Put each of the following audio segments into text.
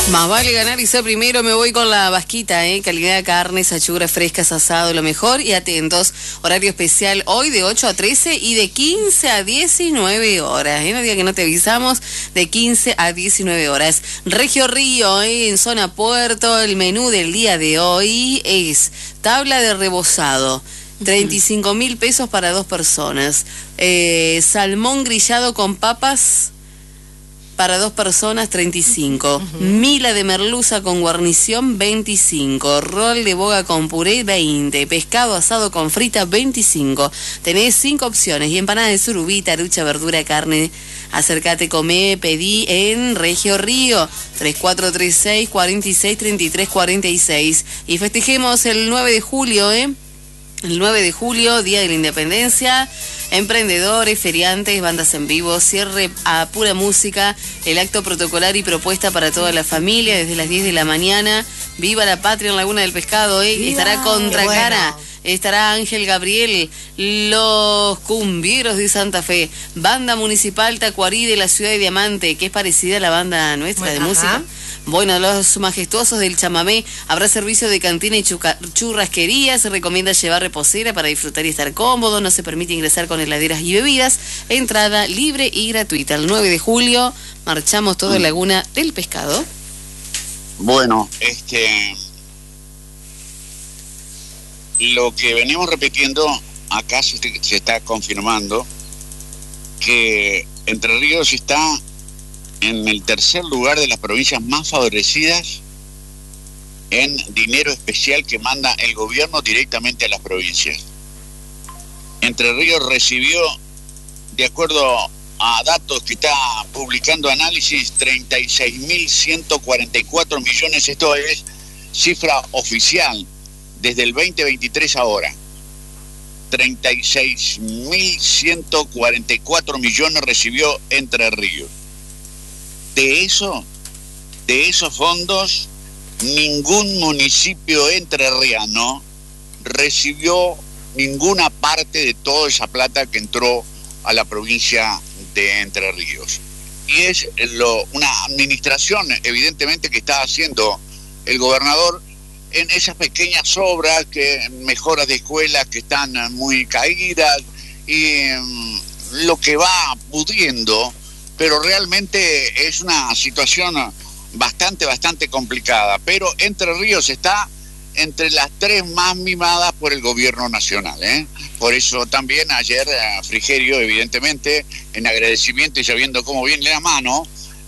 Más vale ganar y ser primero. Me voy con la vasquita, calidad de carnes, achuras frescas, asado, lo mejor. Y atentos, horario especial hoy de 8 a 13 y de 15 a 19 horas. No diga que no te avisamos, de 15 a 19 horas. Regio Río, en zona Puerto, el menú del día de hoy es tabla de rebozado. 35.000 pesos para 2 personas. Salmón grillado con papas para 2 personas, 35. Mila de merluza con guarnición, 25. Rol de boga con puré, 20. Pescado asado con frita, 25. Tenés 5 opciones. Y empanadas de surubí, tarucha, verdura, carne. Acércate, comé, pedí en Regio Río, 3436 46 33 46. Y festejemos el 9 de julio, El 9 de julio, Día de la Independencia. Emprendedores, feriantes, bandas en vivo, cierre a pura música, el acto protocolar y propuesta para toda la familia desde las 10 de la mañana. Viva la patria en Laguna del Pescado, estará Contracara, estará Ángel Gabriel, los cumbieros de Santa Fe, banda municipal Tacuarí de la ciudad de Diamante, que es parecida a la banda nuestra de música. Bueno, los majestuosos del chamamé. Habrá servicio de cantina y churrasquería. Se recomienda llevar reposera para disfrutar y estar cómodo. No se permite ingresar con heladeras y bebidas. Entrada libre y gratuita. El 9 de julio marchamos todo en Laguna del Pescado. Bueno, lo que venimos repitiendo acá se está confirmando que Entre Ríos está en el tercer lugar de las provincias más favorecidas en dinero especial que manda el gobierno directamente a las provincias. Entre Ríos recibió, de acuerdo a datos que está publicando Análisis, 36.144 millones, esto es cifra oficial, desde el 2023 ahora. 36.144 millones recibió Entre Ríos. De esos fondos, ningún municipio entrerriano recibió ninguna parte de toda esa plata que entró a la provincia de Entre Ríos. Y es una administración, evidentemente, que está haciendo el gobernador en esas pequeñas obras, mejoras de escuelas que están muy caídas, y lo que va pudiendo. Pero realmente es una situación bastante complicada. Pero Entre Ríos está entre las 3 más mimadas por el gobierno nacional, Por eso también ayer Frigerio, evidentemente, en agradecimiento y sabiendo cómo viene la mano,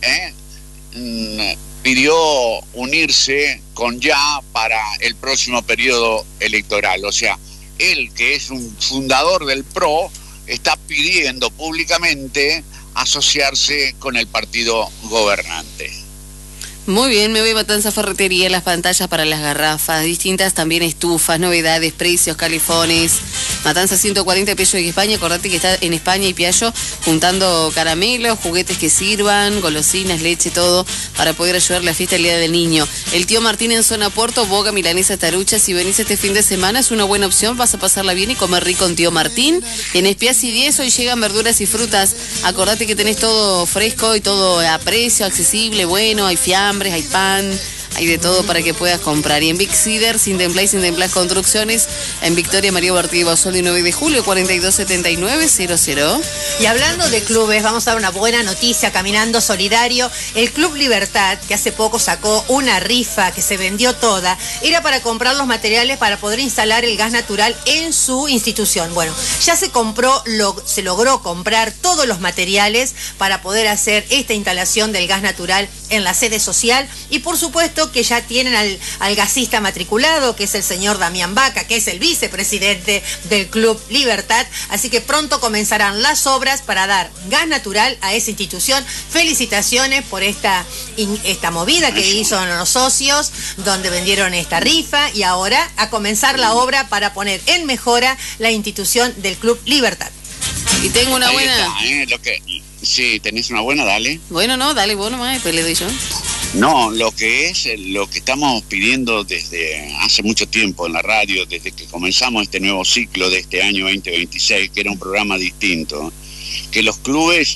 pidió unirse con Ya para el próximo periodo electoral. O sea, él, que es un fundador del PRO, está pidiendo públicamente asociarse con el partido gobernante. Muy bien, me voy a Matanza Ferretería, las pantallas para las garrafas, distintas también estufas, novedades, precios, califones. Matanza 140 pesos en España, acordate que está en España y Piallo juntando caramelos, juguetes que sirvan, golosinas, leche, todo, para poder ayudar a la fiesta del Día del Niño. El tío Martín en zona Puerto, boga, milanesa, tarucha. Si venís este fin de semana es una buena opción, vas a pasarla bien y comer rico en tío Martín. En Espiasi 10 hoy llegan verduras y frutas. Acordate que tenés todo fresco y todo a precio accesible, bueno, hay fiambres, hay pan, hay de todo para que puedas comprar. Y en Big Cedar, sin Templás Construcciones, en Victoria María Bartí Basol y 9 de julio, 427900. Y hablando de clubes, vamos a dar una buena noticia, Caminando Solidario. El Club Libertad, que hace poco sacó una rifa que se vendió toda, era para comprar los materiales para poder instalar el gas natural en su institución. Bueno, ya se logró comprar todos los materiales para poder hacer esta instalación del gas natural en la sede social, y por supuesto que ya tienen al gasista matriculado, que es el señor Damián Vaca, que es el vicepresidente del Club Libertad, así que pronto comenzarán las obras para dar gas natural a esa institución. Felicitaciones por esta movida que hizo los socios, donde vendieron esta rifa, y ahora a comenzar la obra para poner en mejora la institución del Club Libertad. Y tengo una buena... Sí, tenés una buena, dale. Bueno, no, dale vos nomás, después le doy yo. No, lo que estamos pidiendo desde hace mucho tiempo en la radio, desde que comenzamos este nuevo ciclo de este año 2026, que era un programa distinto, que los clubes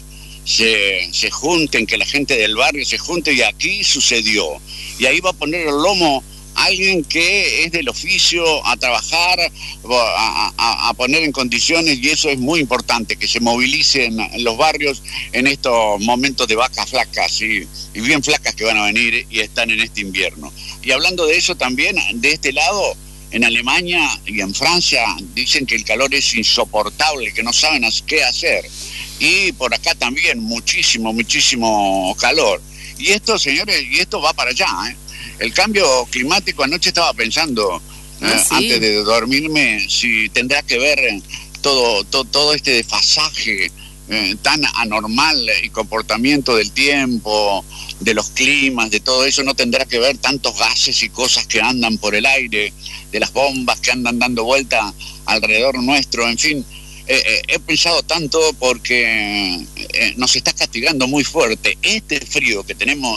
se junten, que la gente del barrio se junte, y aquí sucedió. Y ahí va a poner el lomo alguien que es del oficio, a trabajar, a poner en condiciones, y eso es muy importante, que se movilicen los barrios en estos momentos de vacas flacas y bien flacas que van a venir y están en este invierno. Y hablando de eso también, de este lado, en Alemania y en Francia dicen que el calor es insoportable, que no saben qué hacer. Y por acá también muchísimo calor. Y esto, señores, esto va para allá, ¿eh? El cambio climático, anoche estaba pensando, sí, antes de dormirme, si tendrá que ver todo este desfasaje tan anormal y comportamiento del tiempo, de los climas, de todo eso, no tendrá que ver tantos gases y cosas que andan por el aire, de las bombas que andan dando vuelta alrededor nuestro, en fin. He pensado tanto porque nos está castigando muy fuerte. Este frío que tenemos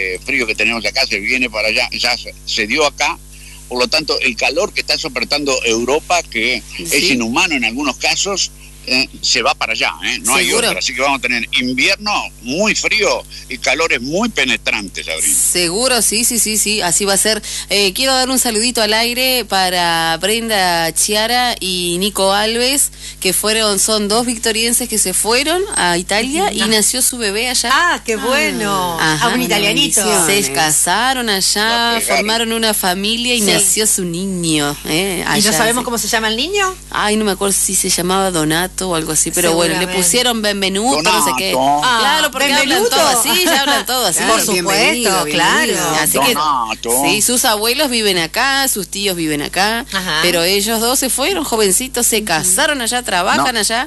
acá se viene para allá, ya se dio acá. Por lo tanto, el calor que está soportando Europa, que es inhumano en algunos casos, se va para allá, no hay otra. Así que vamos a tener invierno muy frío y calores muy penetrantes, Sabrina. Seguro, sí, así va a ser. Quiero dar un saludito al aire para Brenda Chiara y Nico Alves, que son dos victorienses que se fueron a Italia y nació su bebé allá. ¡Ah, qué bueno! Un italianito. Se casaron allá, formaron una familia y nació su niño. Allá. ¿Y no sabemos cómo se llama el niño? Ay, no me acuerdo si se llamaba Donato o algo así, pero bueno, le pusieron Benvenuto, no sé qué. Claro, porque hablan todo así, ya hablan todo así. Por supuesto, claro. Así que sí, sus abuelos viven acá, sus tíos viven acá, pero ellos dos se fueron jovencitos, se casaron allá, trabajan allá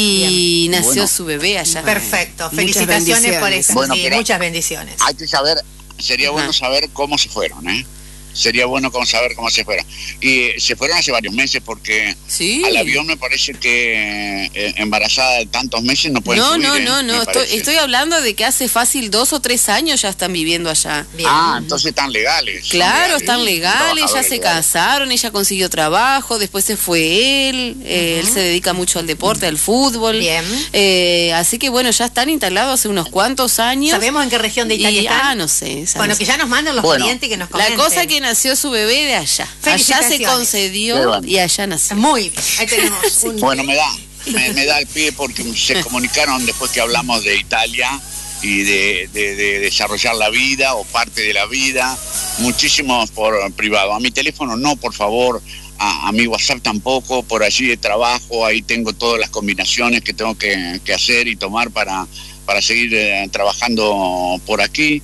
y nació su bebé allá. Perfecto, felicitaciones por eso. Bueno, muchas bendiciones. Hay que saber, sería bueno saber cómo se fueron, Sería bueno saber cómo se fueron. Y se fueron hace varios meses porque al avión me parece que embarazada de tantos meses no pueden subir. No. Estoy hablando de que hace fácil 2 o 3 años ya están viviendo allá. Bien. Entonces están legales. Claro, están legales, ya se casaron, ella consiguió trabajo, después se fue él. Él se dedica mucho al deporte, al fútbol. Bien. Así que bueno, ya están instalados hace unos cuantos años. ¿Sabemos en qué región de Italia están? No sé. Bueno, que ya nos manden los parientes y que nos comenten. La cosa que nació su bebé de allá. Allá se concedió y allá nació. Muy bien. Ahí tenemos Bueno, me da el pie porque se comunicaron después que hablamos de Italia y de desarrollar la vida o parte de la vida, muchísimos por privado. A mi teléfono no, por favor. A mi WhatsApp tampoco, por allí de trabajo, ahí tengo todas las combinaciones que tengo que hacer y tomar para seguir trabajando por aquí.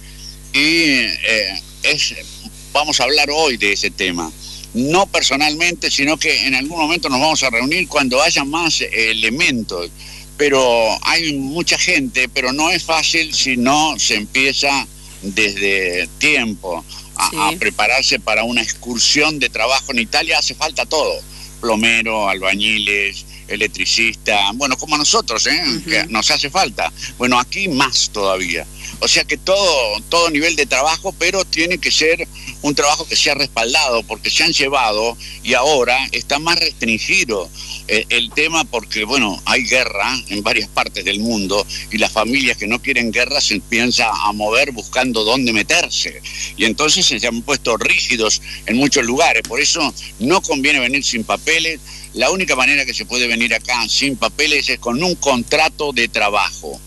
Y vamos a hablar hoy de ese tema. No personalmente, sino que en algún momento nos vamos a reunir cuando haya más elementos. Pero hay mucha gente, pero no es fácil si no se empieza desde tiempo a prepararse para una excursión de trabajo. En Italia hace falta todo: plomero, albañiles, electricista, bueno, como nosotros, que nos hace falta. Bueno, aquí más todavía. O sea que todo nivel de trabajo, pero tiene que ser un trabajo que sea respaldado, porque se han llevado y ahora está más restringido el tema, porque bueno, hay guerra en varias partes del mundo y las familias que no quieren guerra se empiezan a mover buscando dónde meterse, y entonces se han puesto rígidos en muchos lugares. Por eso no conviene venir sin papeles. La única manera que se puede venir acá sin papeles es con un contrato de trabajo.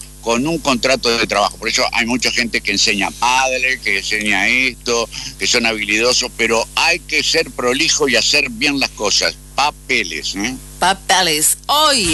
Por eso hay mucha gente que enseña padre, que enseña esto, que son habilidosos, pero hay que ser prolijo y hacer bien las cosas. Papeles, Papeles. Hoy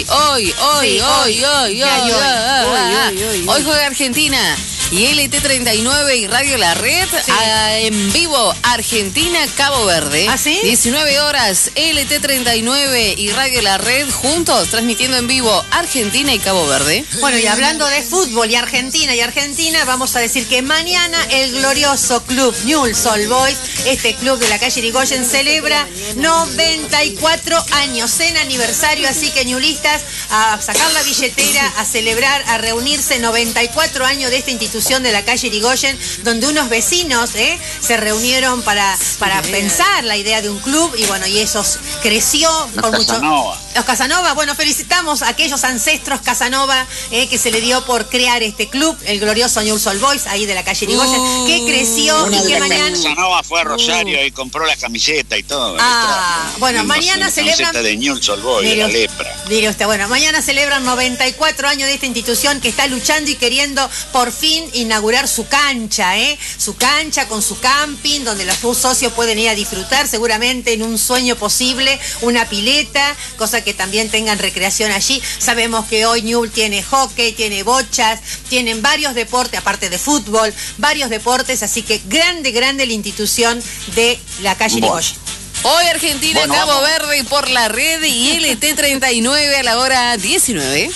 juega Argentina y LT39 y Radio La Red en vivo, Argentina-Cabo Verde. ¿Ah, sí? 19 horas, LT39 y Radio La Red juntos transmitiendo en vivo Argentina y Cabo Verde. Bueno, y hablando de fútbol y Argentina, vamos a decir que mañana el glorioso club Newell's Old Boys Este club de la calle Irigoyen celebra 94 años en aniversario, así que ñulistas, a sacar la billetera, a celebrar, a reunirse. 94 años de esta institución de la calle Irigoyen, donde unos vecinos se reunieron para pensar la idea de un club, y bueno, y eso creció con mucho. Los Casanova, bueno, felicitamos a aquellos ancestros Casanova que se le dio por crear este club, el glorioso Newell's Old Boys, ahí de la calle Irigoyen, que creció y que mañana. Casanova fue a Rosario y compró la camiseta y todo. Bueno, mañana celebran. La camiseta de Newell's Old Boys, de la lepra. Mire usted, bueno, mañana celebran 94 años de esta institución que está luchando y queriendo por fin inaugurar su cancha, su cancha con su camping, donde los socios pueden ir a disfrutar, seguramente en un sueño posible, una pileta, cosa que también tengan recreación allí. Sabemos que hoy Newell tiene hockey, tiene bochas, tienen varios deportes, aparte de fútbol, varios deportes, así que grande la institución de la calle Irigoyen. Hoy Argentina, Cabo Verde por la red y LT39 a la hora 19.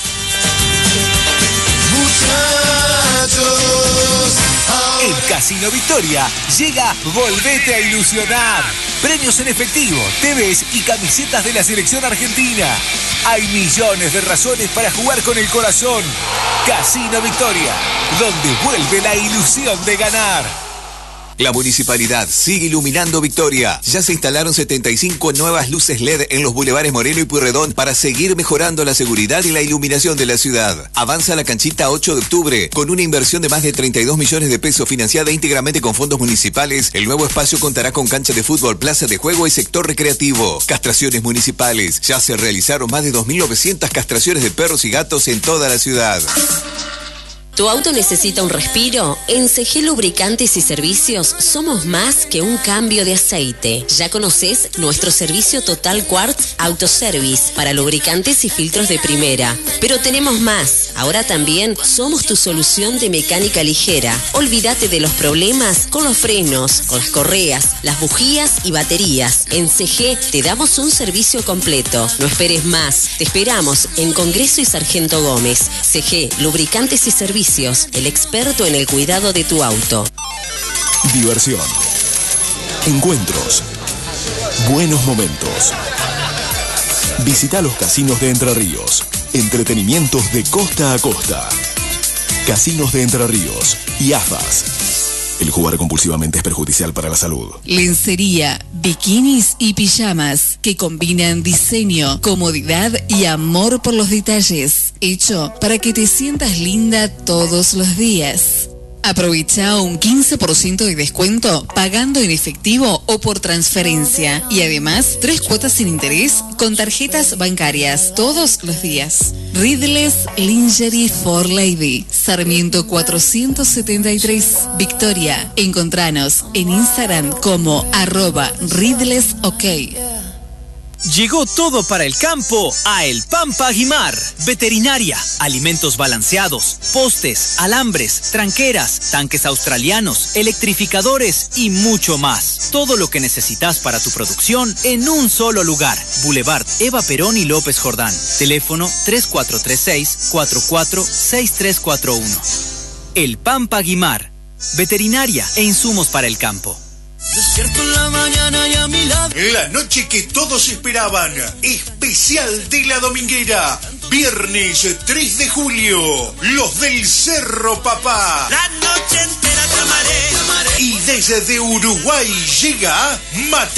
En Casino Victoria llega Volvete a Ilusionar. Premios en efectivo, TVs y camisetas de la selección argentina. Hay millones de razones para jugar con el corazón. Casino Victoria, donde vuelve la ilusión de ganar. La municipalidad sigue iluminando Victoria. Ya se instalaron 75 nuevas luces LED en los bulevares Moreno y Pueyrredón para seguir mejorando la seguridad y la iluminación de la ciudad. Avanza la canchita 8 de octubre. Con una inversión de más de 32 millones de pesos financiada íntegramente con fondos municipales, el nuevo espacio contará con cancha de fútbol, plaza de juego y sector recreativo. Castraciones municipales. Ya se realizaron más de 2.900 castraciones de perros y gatos en toda la ciudad. ¿Tu auto necesita un respiro? En CG Lubricantes y Servicios somos más que un cambio de aceite. Ya conoces nuestro servicio Total Quartz Autoservice para lubricantes y filtros de primera. Pero tenemos más. Ahora también somos tu solución de mecánica ligera. Olvídate de los problemas con los frenos, con las correas, las bujías y baterías. En CG te damos un servicio completo. No esperes más. Te esperamos en Congreso y Sargento Gómez. CG Lubricantes y Servicios. El experto en el cuidado de tu auto. Diversión. Encuentros. Buenos momentos. Visita los casinos de Entre Ríos. Entretenimientos de costa a costa. Casinos de Entre Ríos y AFAS. El jugar compulsivamente es perjudicial para la salud. Lencería, bikinis y pijamas que combinan diseño, comodidad y amor por los detalles. Hecho para que te sientas linda todos los días. Aprovecha un 15% de descuento pagando en efectivo o por transferencia. Y además 3 cuotas sin interés con tarjetas bancarias todos los días. Ridles Lingerie for Lady, Sarmiento 473, Victoria. Encontranos en Instagram como @RidlesOK. Llegó todo para el campo a El Pampa Guimar. Veterinaria, alimentos balanceados, postes, alambres, tranqueras, tanques australianos, electrificadores y mucho más. Todo lo que necesitas para tu producción en un solo lugar. Boulevard Eva Perón y López Jordán. Teléfono 3436-446341. El Pampa Guimar. Veterinaria e insumos para el campo. Despierto en la mañana y a mi lado. La noche que todos esperaban. Especial de la Dominguera. Viernes 3 de julio. Los del Cerro Papá. La noche entera te amaré. Y desde Uruguay llega Matías